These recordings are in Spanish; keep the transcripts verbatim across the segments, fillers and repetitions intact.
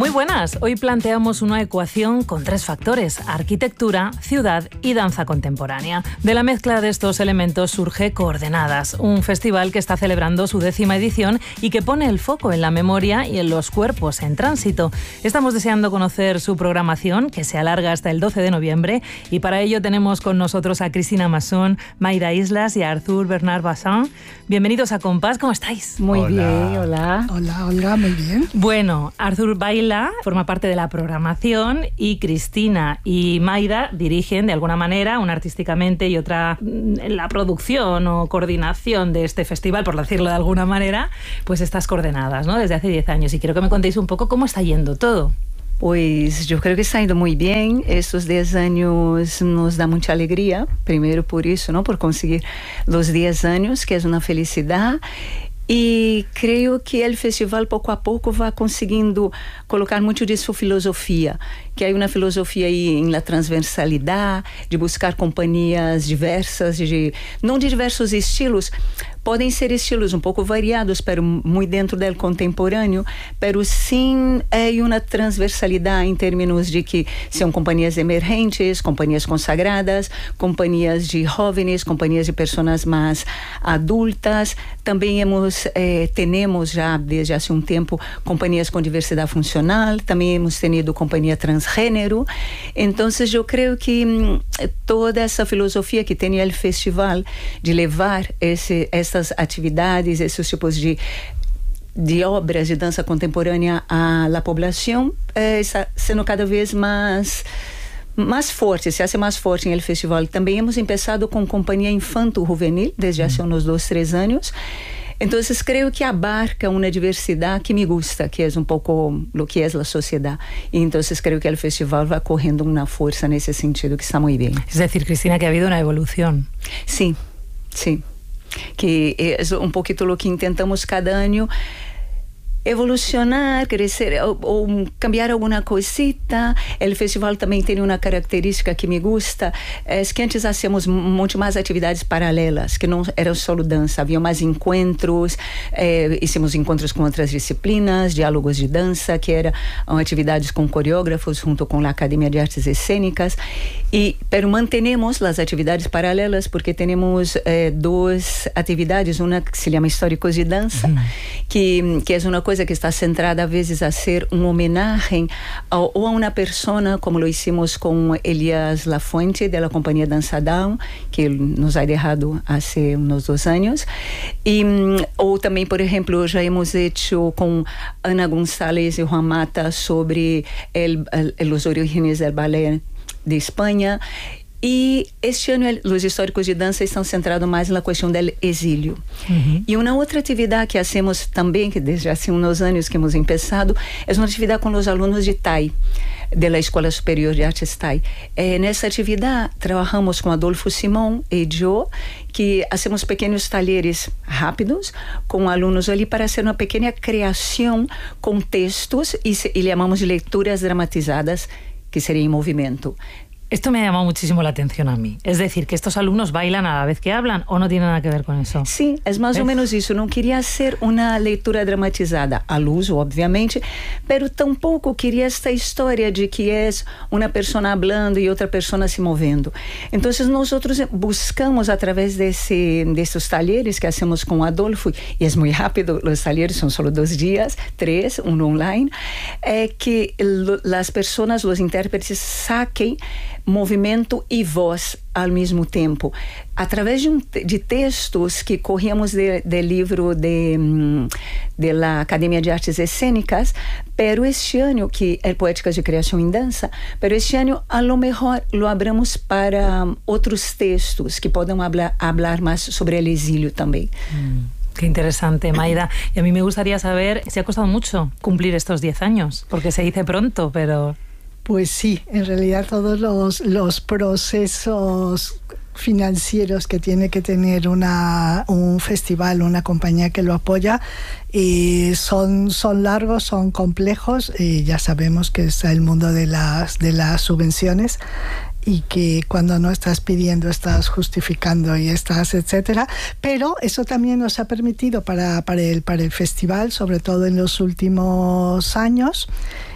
Muy buenas, hoy planteamos una ecuación con tres factores: arquitectura, ciudad y danza contemporánea. De la mezcla de estos elementos surge Coordenadas, un festival que está celebrando su décima edición y que pone el foco en la memoria y en los cuerpos en tránsito. Estamos deseando conocer su programación, que se alarga hasta el doce de noviembre, y para ello tenemos con nosotros a Cristina Masson, Mayra Islas y a Arthur Bernard Bassin. Bienvenidos a Compás, ¿cómo estáis? Muy Hola. bien, hola. Hola, Olga, muy bien. Bueno, Arthur baila, forma parte de la programación, y Cristina y Mayra dirigen de alguna manera, una artísticamente y otra en la producción o coordinación de este festival, por decirlo de alguna manera, pues estas coordenadas, ¿no? Desde hace diez años. Y quiero que me contéis un poco cómo está yendo todo. Pues yo creo que está yendo muy bien. Estos diez años nos da mucha alegría, primero por eso, ¿no? Por conseguir los diez años, que es una felicidad. E creio que o festival pouco a pouco vai conseguindo colocar muito de sua filosofia, que é uma filosofia aí em la transversalidade, de buscar companhias diversas, de, não de diversos estilos, podem ser estilos um pouco variados, pero muito dentro do contemporâneo, pero sim é uma transversalidade em termos de que são companhias emergentes, companhias consagradas, companhias de jovens, companhias de pessoas mais adultas. Também hemos Eh, temos já desde há um tempo companhias com diversidade funcional, também hemos tenido companhia transgênero. Então eu creio que hum, toda essa filosofia que tem o festival de levar esse, essas atividades, esses tipos de de obras de dança contemporânea à la população, eh, está sendo cada vez mais mais forte, se hace mais forte no festival. Também hemos começado com companhia infanto-juvenil desde há uns dois, três anos. Então, creio que abarca uma diversidade que me gusta, que é um pouco o que é a sociedade. E então, creio que o festival vai correndo uma força nesse sentido, que está muito bem. Es decir, Cristina, que ha habido una evolución. Sim, sim. Que é um pouquinho o que tentamos cada ano evolucionar, crescer ou, ou cambiar alguma coisita. O festival também tem uma característica que me gusta, é que antes hacíamos muito mais atividades paralelas, que não eram só dança, havia mais encontros, eh, hicimos encontros com outras disciplinas, diálogos de dança, que eram atividades com coreógrafos junto com a Academia de Artes Escênicas, e pero mantenemos as atividades paralelas porque temos eh, duas atividades, uma que se chama Históricos de Dança, uhum. que, que é uma coisa que está centrada a vezes a ser uma homenagem a, ou a uma persona, como lo hicimos com Elias Lafuente da Companhia Dançadão, que nos ha deixado há uns dois anos, e ou também, por exemplo, já hemos hecho com Ana González e Juan Mata sobre el, el, os orígenes del ballet de Espanha. E este ano os históricos de dança estão centrados mais na questão do exílio. Uhum. E uma outra atividade que hacemos também, que desde há uns anos que hemos começado, é uma atividade com os alunos de T A I, da Escola Superior de Artes T A I. É, nessa atividade, trabalhamos com Adolfo Simão e eu, que hacemos pequenos talheres rápidos com alunos ali para ser uma pequena criação com textos e, e chamamos de leituras dramatizadas, que seria em movimento. Esto me ha llamado muchísimo la atención a mí. Es decir, que estos alumnos bailan a la vez que hablan, ¿o no tiene nada que ver con eso? Sim, é mais ou menos isso. Não queria ser uma leitura dramatizada à luz, obviamente, pero tampouco queria esta história de que é uma pessoa falando e outra pessoa se movendo. Então, nós buscamos, através desse, desses talheres que hacemos com Adolfo, e é muito rápido, os talheres são só dois dias, três, um online, é que as pessoas, os intérpretes, saquem movimento e voz ao mesmo tempo, através de, um, de textos que corríamos do livro de, de la Academia de Artes Escênicas, pero este ano, que é Poéticas de Criação em Dança, pero este ano, a lo mejor, lo abramos para outros textos que podem hablar, hablar mais sobre o exílio também. Mm. Qué interesante, Mayra. Y a mí me gustaría saber si ha costado mucho cumplir estos diez años, porque se dice pronto, pero... Pues sí, en realidad todos los, los procesos financieros que tiene que tener una, un festival, una compañía que lo apoya, y son, son largos, son complejos, y ya sabemos que está el mundo de las, de las subvenciones, y que cuando no estás pidiendo estás justificando y estás, etcétera. Pero eso también nos ha permitido para, para, el, para el festival, sobre todo en los últimos años,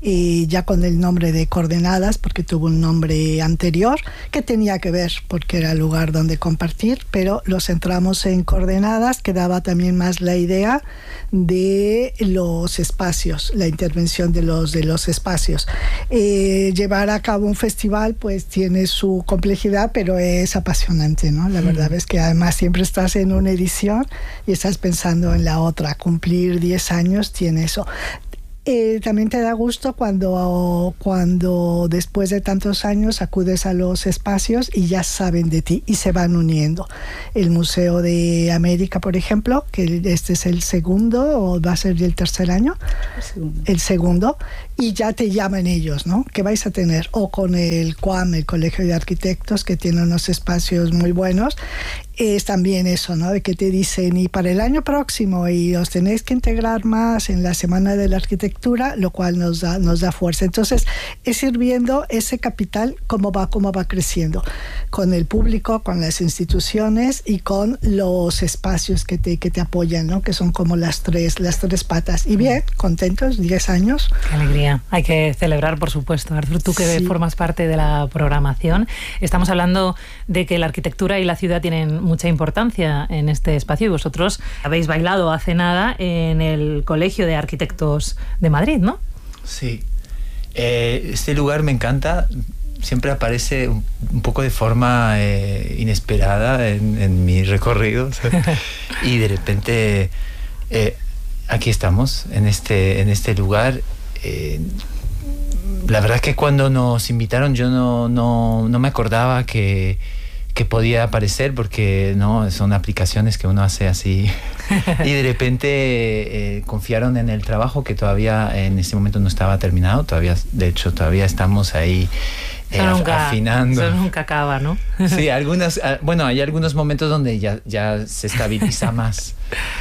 y ya con el nombre de Coordenadas, porque tuvo un nombre anterior que tenía que ver porque era el lugar donde compartir, pero lo centramos en Coordenadas, que daba también más la idea de los espacios, la intervención de los, de los espacios. Eh, llevar a cabo un festival pues tiene su complejidad, pero es apasionante, ¿no? La verdad es que además siempre estás en una edición y estás pensando en la otra. Cumplir diez años tiene eso. Eh, también te da gusto cuando, cuando después de tantos años acudes a los espacios y ya saben de ti y se van uniendo. El Museo de América, por ejemplo, que este es el segundo o va a ser el tercer año, el segundo, el segundo y ya te llaman ellos, ¿no? ¿Qué vais a tener? O con el C U A M, el Colegio de Arquitectos, que tiene unos espacios muy buenos. Es también eso, ¿no? De que te dicen, y para el año próximo, y os tenéis que integrar más en la Semana de la Arquitectura, lo cual nos da, nos da fuerza. Entonces, es ir viendo ese capital cómo va, cómo va creciendo, con el público, con las instituciones y con los espacios que te, que te apoyan, ¿no? Que son como las tres, las tres patas. Y bien, contentos, diez años. Qué alegría. Hay que celebrar, por supuesto. Artur, tú que sí. formas parte de la programación, estamos hablando de que la arquitectura y la ciudad tienen mucha importancia en este espacio y vosotros habéis bailado hace nada en el Colegio de Arquitectos de Madrid, ¿no? Sí. Eh, este lugar me encanta. Siempre aparece un, un poco de forma eh, inesperada en, en mi recorrido y de repente eh, aquí estamos, en este, en este lugar. Eh, la verdad es que cuando nos invitaron yo no, no, no me acordaba que que podía aparecer, porque no son aplicaciones que uno hace así y de repente eh, confiaron en el trabajo que todavía en ese momento no estaba terminado, todavía, de hecho todavía estamos ahí eh, eso nunca, afinando. Eso nunca acaba, ¿no? Sí, algunas, bueno, hay algunos momentos donde ya, ya se estabiliza más.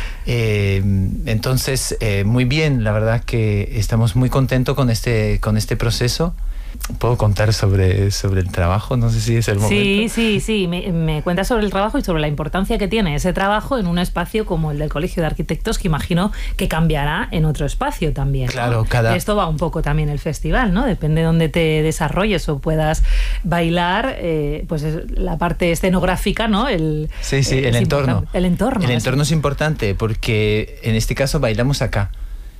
Eh, entonces, eh, muy bien, la verdad que estamos muy contentos con este, con este proceso. ¿Puedo contar sobre, sobre el trabajo? No sé si es el momento. Sí, sí, sí. Me, me cuentas sobre el trabajo y sobre la importancia que tiene ese trabajo en un espacio como el del Colegio de Arquitectos, que imagino que cambiará en otro espacio también, ¿no? Claro, cada... Esto va un poco también el festival, ¿no? Depende de dónde te desarrolles o puedas bailar, eh, pues es la parte escenográfica, ¿no? El, sí, sí, el entorno. El entorno. El entorno es importante porque en este caso bailamos acá.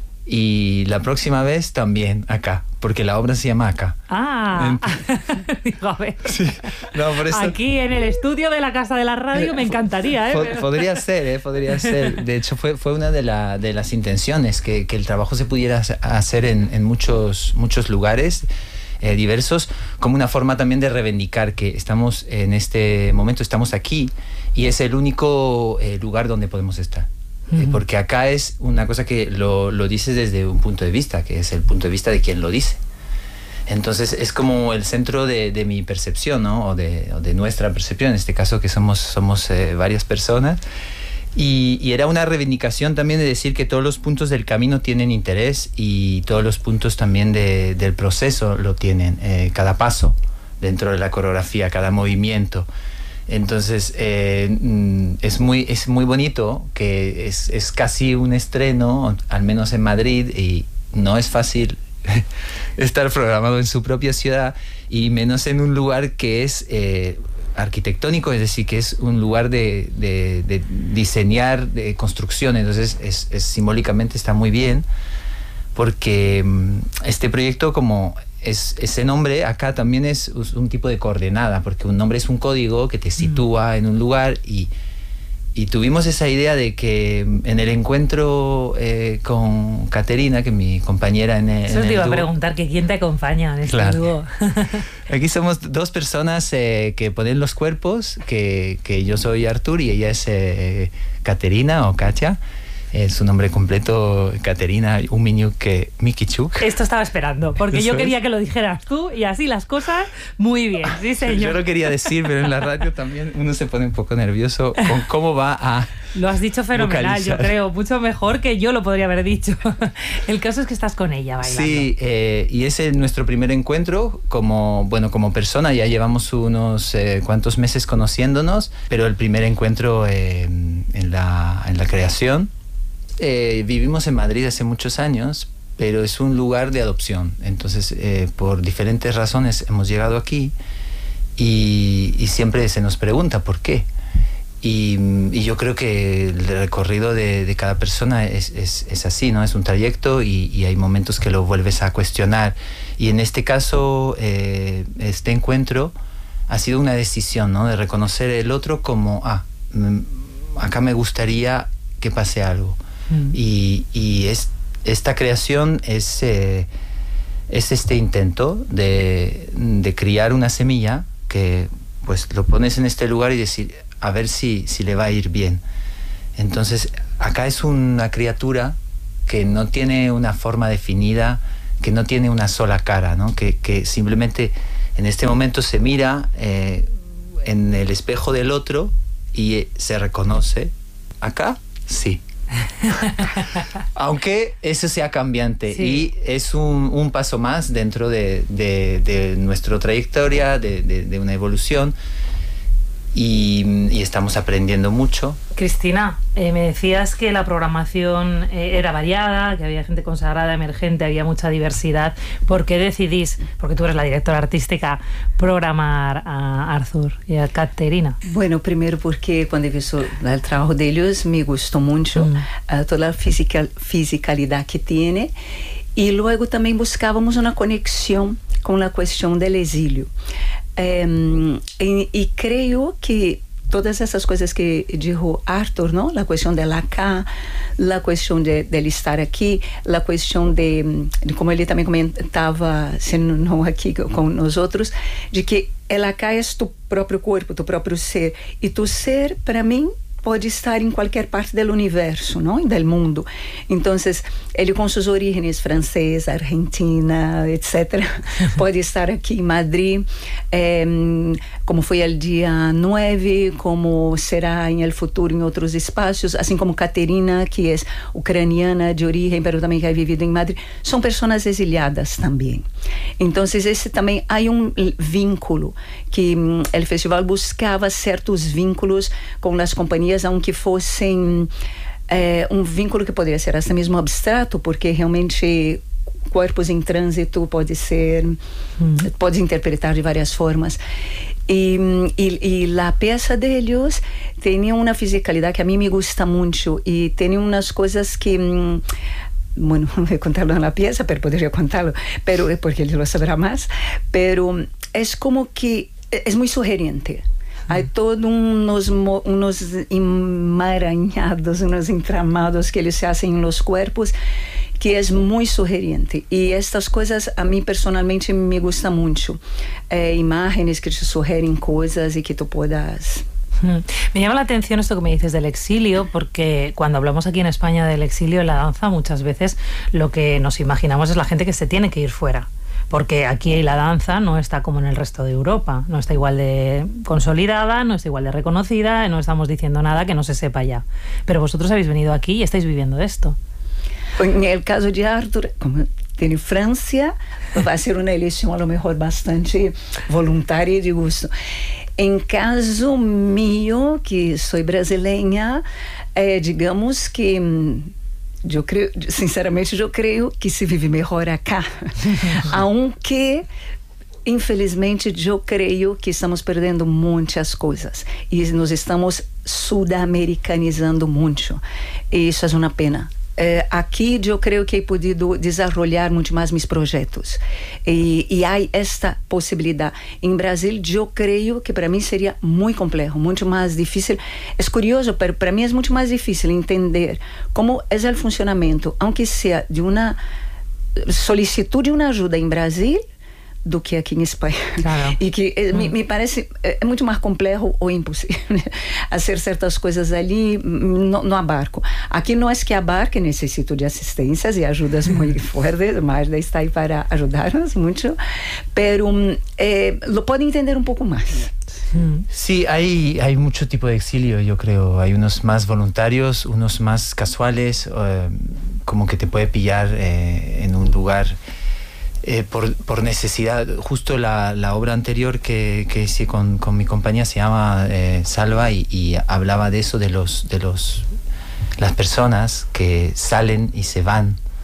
Y la próxima vez también acá, porque la obra se llama Acá. Ah, digo, a ver. Sí. No, por eso... Aquí en el estudio de la Casa de la Radio me encantaría, ¿eh? Pod- podría ser, ¿eh? Podría ser. De hecho, fue, fue una de, la, de las intenciones, que, que el trabajo se pudiera hacer en, en muchos, muchos lugares eh, diversos, como una forma también de reivindicar que estamos en este momento, estamos aquí, y es el único eh, lugar donde podemos estar. Porque acá es una cosa que lo, lo dices desde un punto de vista, que es el punto de vista de quien lo dice. Entonces es como el centro de, de mi percepción, ¿no? O de, o de nuestra percepción, en este caso que somos, somos eh, varias personas. Y, y era una reivindicación también de decir que todos los puntos del camino tienen interés y todos los puntos también de, del proceso lo tienen, eh, cada paso dentro de la coreografía, cada movimiento. Entonces eh, es, muy, es muy bonito, que es, es casi un estreno, al menos en Madrid, y no es fácil estar programado en su propia ciudad, y menos en un lugar que es eh, arquitectónico, es decir, que es un lugar de, de, de diseñar, de construcción. Entonces es, es, simbólicamente está muy bien, porque este proyecto, como es, ese nombre acá también es un tipo de coordenada, porque un nombre es un código que te sitúa mm. en un lugar, y, y tuvimos esa idea de que en el encuentro eh, con Caterina, que es mi compañera en el, Eso en te el iba dúo. a preguntar, que quién te acompaña en este Claro. dúo. Aquí somos dos personas eh, que ponen los cuerpos, que, que yo soy Artur y ella es eh, Caterina o Katia. Eh, su nombre completo, Caterina Uminiuk Mikichuk. Esto estaba esperando, porque Eso yo quería es. que lo dijeras tú, y así las cosas muy bien. Sí, señor. Yo lo quería decir, pero en la radio también uno se pone un poco nervioso con cómo va a... Lo has dicho fenomenal, vocalizar. yo creo, mucho mejor que yo lo podría haber dicho. El caso es que estás con ella bailando. Sí, eh, y ese es nuestro primer encuentro como, bueno, como persona. Ya llevamos unos eh, cuantos meses conociéndonos, pero el primer encuentro eh, en, la, en la creación. Eh, vivimos en Madrid hace muchos años, pero es un lugar de adopción. Entonces, eh, por diferentes razones hemos llegado aquí y, y siempre se nos pregunta por qué. Y, y yo creo que el recorrido de, de cada persona es, es, es así, ¿no? Es un trayecto y, y hay momentos que lo vuelves a cuestionar. Y en este caso, eh, este encuentro ha sido una decisión, ¿no? De reconocer el otro como, ah, acá me gustaría que pase algo. Mm. Y, y es, esta creación es, eh, es este intento de, de criar una semilla que pues lo pones en este lugar y decir, a ver si, si le va a ir bien. Entonces, acá es una criatura que no tiene una forma definida, que no tiene una sola cara, ¿no? Que, que simplemente en este momento se mira eh, en el espejo del otro y eh, se reconoce. Acá, sí. Aunque eso sea cambiante, sí. Y es un, un paso más dentro de, de, de nuestra trayectoria, de, de, de una evolución. Y, y estamos aprendiendo mucho. Cristina, eh, me decías que la programación eh, era variada, que había gente consagrada, emergente, había mucha diversidad. ¿Por qué decidís, porque tú eres la directora artística, programar a Arthur y a Caterina? Bueno, primero porque cuando he visto el trabajo de ellos me gustó mucho, mm. uh, toda la fisical, fisicalidad que tiene, y luego también buscábamos una conexión con la cuestión del exilio. Um, y, y creo que todas esas cosas que dijo Arthur, ¿no? La cuestión del acá, la cuestión de, de estar aquí, la cuestión de, de, como él también comentaba, si no aquí con nosotros, de que el acá es tu propio cuerpo, tu propio ser, y tu ser, para mí, pode estar em qualquer parte do universo, não? Do mundo. Então, ele com suas origens francesa, argentina, etcétera, pode estar aqui em Madrid, eh, como foi o dia nove, como será em el futuro em outros espaços, assim como Caterina, que é ucraniana de origem, mas também que ha vivido em Madrid. São pessoas exiliadas também. Então, esse também há um vínculo que o um, festival buscava certos vínculos com as companhias, aunque fossem é, um vínculo que poderia ser até mesmo abstrato, porque realmente corpos em trânsito pode ser, hum. pode interpretar de várias formas. E, e, e a peça deles tem uma fisicalidade que a mim me gusta muito e tem umas coisas que bueno, no voy a contarlo en la pieza, pero podría contarlo, pero porque él lo sabrá más, pero es como que es muy sugerente. Hay todos unos, unos enmarañados, unos entramados que eles se hacen en los cuerpos, que es muy sugerente. Y estas cosas a mí personalmente me gusta mucho. Eh, imágenes que te sugieren cosas y que tú puedas... Me llama la atención esto que me dices del exilio, porque cuando hablamos aquí en España del exilio en la danza, muchas veces lo que nos imaginamos es la gente que se tiene que ir fuera. Porque aquí la danza no está como en el resto de Europa, no está igual de consolidada, no está igual de reconocida, no estamos diciendo nada que no se sepa ya. Pero vosotros habéis venido aquí y estáis viviendo esto. En el caso de Arthur, como tiene Francia, va a ser una elección a lo mejor bastante voluntaria y de gusto. En caso mío, que soy brasileña, eh, digamos que... Eu creio, sinceramente, eu creio que se vive melhor acá. Aunque, infelizmente, eu creio que estamos perdendo muitas coisas. E nos estamos sudamericanizando muito. E isso é uma pena. Eh, aqui eu creio que he podido desenvolver muito mais meus projetos e, e há esta possibilidade. Em Brasil eu creio que para mim seria muito complexo, muito mais difícil. É curioso, mas para mim é muito mais difícil entender como é o funcionamento, aunque seja de uma solicitude de uma ajuda em Brasil, do que aqui em Espanha. Claro. E que hum. me, me parece é muito mais complexo ou impossível fazer certas coisas ali, não, não abarco. Aqui não é que abarque, necessito de assistências e ajudas muito fortes, mas está aí para ajudar-nos muito, pero eh, lo puede entender un poco más. Sí, hay, hay mucho tipo de exilio, yo creo. Hay unos más voluntarios, unos más casuales, eh, como que te puede pillar eh, en un lugar Eh, por, por necesidad. Justo la, la obra anterior que, que hice con, con mi compañía se llama eh, Salva y, y hablaba de eso, de los de los las personas que salen y se van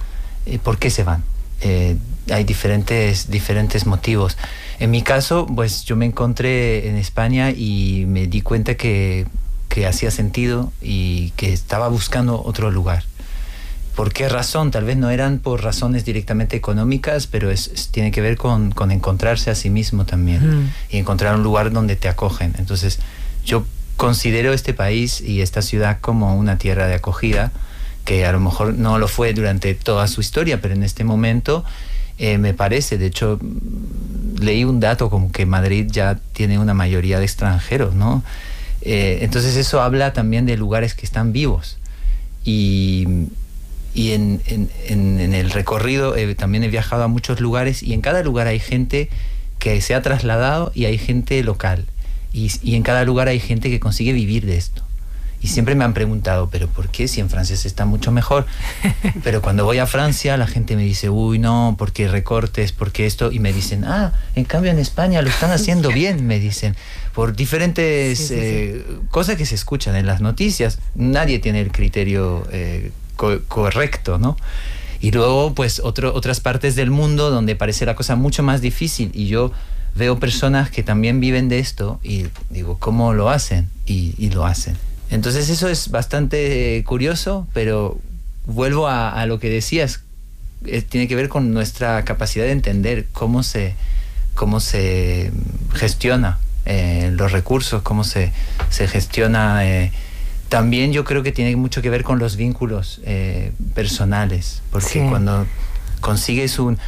eh, ¿por qué se van? Eh, hay diferentes, diferentes motivos. En mi caso, pues yo me encontré en España y me di cuenta que, que hacía sentido y que estaba buscando otro lugar. ¿Por qué razón? Tal vez no eran por razones directamente económicas, pero es, es, tiene que ver con, con encontrarse a sí mismo también mm. y encontrar un lugar donde te acogen. Entonces, yo considero este país y esta ciudad como una tierra de acogida, que a lo mejor no lo fue durante toda su historia, pero en este momento eh, me parece, de hecho, leí un dato como que Madrid ya tiene una mayoría de extranjeros, ¿no? Eh, entonces eso habla también de lugares que están vivos. Y... Y en, en, en, en el recorrido eh, también he viajado a muchos lugares y en cada lugar hay gente que se ha trasladado y hay gente local. Y, y en cada lugar hay gente que consigue vivir de esto. Y siempre me han preguntado, ¿pero por qué? Si en Francia se está mucho mejor. Pero cuando voy a Francia la gente me dice, uy, no, porque recortes, porque esto. Y me dicen, ah, en cambio en España lo están haciendo bien, me dicen. Por diferentes sí, sí, eh, sí. cosas que se escuchan en las noticias. Nadie tiene el criterio... Eh, Co- correcto, ¿no? Y luego, pues, otro, otras partes del mundo donde parece la cosa mucho más difícil y yo veo personas que también viven de esto y digo, ¿cómo lo hacen? Y, y lo hacen. Entonces eso es bastante curioso, pero vuelvo a, a lo que decías, eh, tiene que ver con nuestra capacidad de entender cómo se, cómo se gestiona eh, los recursos, cómo se, se gestiona... Eh, También yo creo que tiene mucho que ver con los vínculos eh, personales, porque sí. cuando consigues un,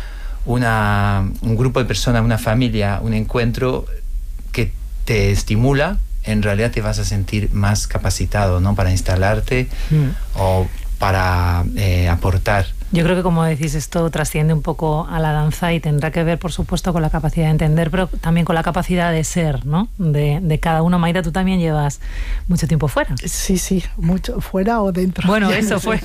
una, un grupo de personas, una familia, un encuentro que te estimula, en realidad te vas a sentir más capacitado, ¿no? Para instalarte mm. o para eh, aportar. Yo creo que, como decís, esto trasciende un poco a la danza y tendrá que ver, por supuesto, con la capacidad de entender, pero también con la capacidad de ser, ¿no? De, de cada uno. Mayra, tú también llevas mucho tiempo fuera. Sí, sí, mucho fuera o dentro. Bueno, eso fue.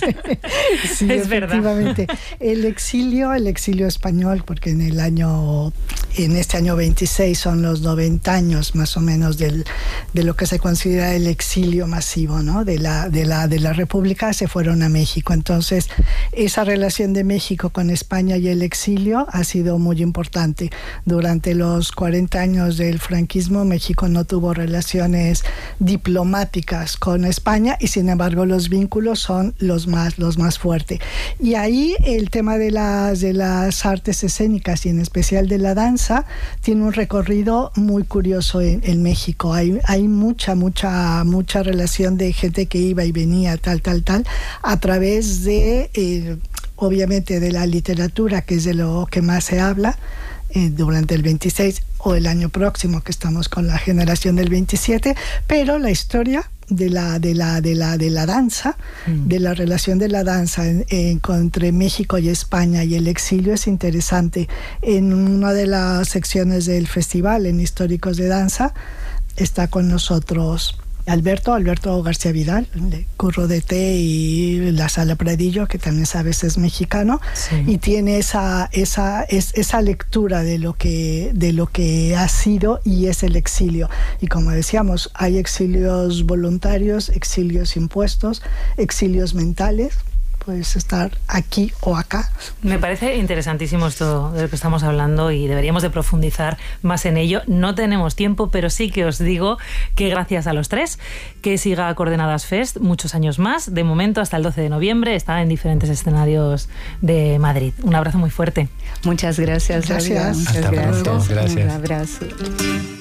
Sí, es efectivamente. Verdad. El exilio, el exilio español, porque en el año, en este año veintiséis son los noventa años más o menos del, de lo que se considera el exilio masivo, ¿no? De la, de la, de la República, se fueron a México. Entonces, esa relación de México con España y el exilio ha sido muy importante. Durante los cuarenta años del franquismo, México no tuvo relaciones diplomáticas con España y, sin embargo, los vínculos son los más, los más fuertes. Y ahí el tema de las, de las artes escénicas y en especial de la danza tiene un recorrido muy curioso en, en México. Hay, hay mucha, mucha, mucha relación de gente que iba y venía, tal, tal, tal, a través de... Eh, obviamente de la literatura, que es de lo que más se habla eh, durante el veintiséis o el año próximo, que estamos con la generación del veintisiete, pero la historia de la de la de la de la danza, mm. de la relación de la danza en, en, entre México y España y el exilio es interesante. En una de las secciones del festival, en Históricos de Danza, está con nosotros Alberto, Alberto García Vidal, de Curro de Té y la Sala Pradillo, que también sabes es mexicano, sí. y tiene esa, esa, es, esa lectura de lo, que, de lo que ha sido y es el exilio. Y como decíamos, hay exilios voluntarios, exilios impuestos, exilios mentales. Puedes estar aquí o acá. Me parece interesantísimo esto de lo que estamos hablando y deberíamos de profundizar más en ello. No tenemos tiempo, pero sí que os digo que gracias a los tres, que siga Coordenadas Fest muchos años más. De momento, hasta el doce de noviembre, está en diferentes escenarios de Madrid. Un abrazo muy fuerte. Muchas gracias. Gracias. Muchas hasta gracias. pronto. Gracias. Un abrazo.